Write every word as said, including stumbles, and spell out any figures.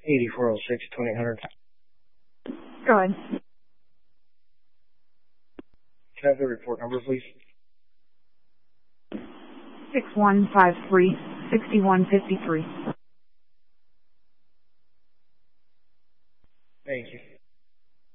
eighty-four oh six, twenty hundred. Go ahead. Can I have the report number, please? six one five three, six one five three.